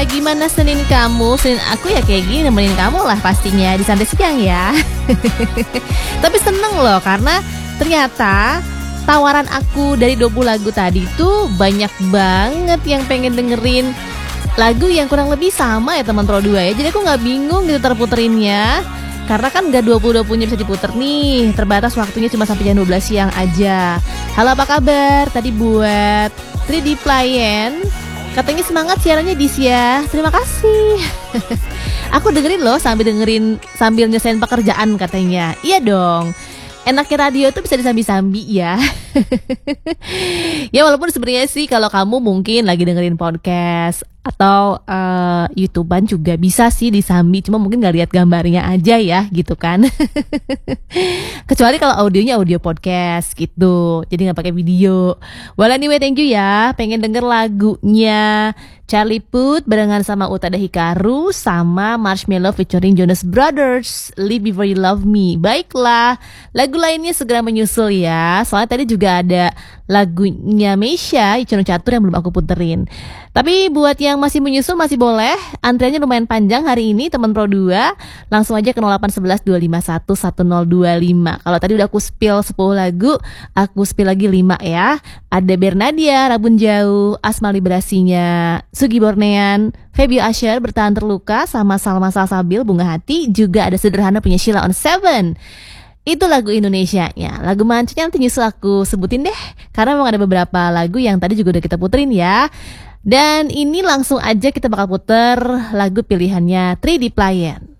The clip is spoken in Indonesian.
gimana Senin kamu? Senin aku ya kayak gini, nemenin kamu lah pastinya di santai siang ya. Tapi seneng loh karena ternyata tawaran aku dari 20 lagu tadi tuh banyak banget yang pengen dengerin lagu yang kurang lebih sama ya teman Pro 2 ya. Jadi aku gak bingung gitu terputerinnya. Karena kan gak 20-20-nya bisa diputer nih. Terbatas waktunya cuma sampai jam 12 siang aja. Halo apa kabar? Tadi buat 3D Playen, katanya semangat siarannya Dis ya. Terima kasih. Aku dengerin loh sambil nyelesain pekerjaan katanya. Iya dong. Enaknya radio tuh bisa disambi-sambi ya. Ya walaupun sebenarnya sih kalau kamu mungkin lagi dengerin podcast atau YouTubean juga bisa sih disambi, cuma mungkin gak lihat gambarnya aja ya gitu kan. Kecuali kalau audionya audio podcast gitu, jadi gak pakai video. Well anyway, thank you ya. Pengen denger lagunya Charlie Puth barengan sama Utada Hikaru sama Marshmello featuring Jonas Brothers, Live Before You Love Me. Baiklah, lagu lainnya segera menyusul ya. Soalnya tadi juga ada lagunya Meisha, Icono Catur yang belum aku puterin. Tapi buat yang masih menyusul masih boleh. Antriannya lumayan panjang hari ini teman Pro 2. Langsung aja ke 0811 251 1025. Kalau tadi udah aku spill 10 lagu, aku spill lagi 5 ya. Ada Bernadia, Rabun Jauh, Asma Liberasinya, Sugi Bornean, Febio Asher, Bertahan Terluka, sama Salma Salsabil, Bunga Hati. Juga ada Sederhana punya Sheila on 7. Itu lagu Indonesianya. Lagu mancenya nanti nyusul aku sebutin deh, karena memang ada beberapa lagu yang tadi juga udah kita puterin ya. Dan ini langsung aja kita bakal puter lagu pilihannya 3D Playen.